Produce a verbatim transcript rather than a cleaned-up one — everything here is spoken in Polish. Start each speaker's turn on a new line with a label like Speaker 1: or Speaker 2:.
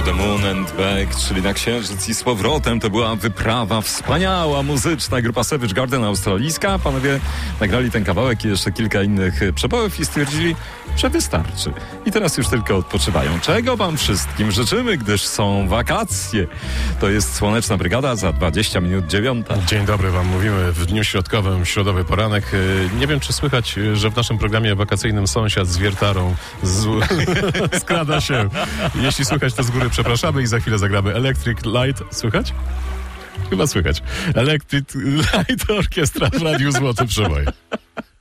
Speaker 1: the Moon and Back, czyli na Księżyc i z powrotem. To była wyprawa wspaniała, muzyczna. Grupa Savage Garden australijska. Panowie nagrali ten kawałek i jeszcze kilka innych przebojów i stwierdzili, że wystarczy. I teraz już tylko odpoczywają. Czego wam wszystkim życzymy, gdyż są wakacje. To jest Słoneczna Brygada za dwadzieścia minut dziewiąta.
Speaker 2: Dzień dobry wam mówimy w dniu środkowym, środowy poranek. Nie wiem, czy słychać, że w naszym programie wakacyjnym sąsiad z wiertarą z... skrada się. Jeśli słychać, to z góry przepraszamy i za chwilę zagramy Electric Light. Słychać? Chyba słychać. Electric Light Orkiestra w Radiu Złoty Przeboj.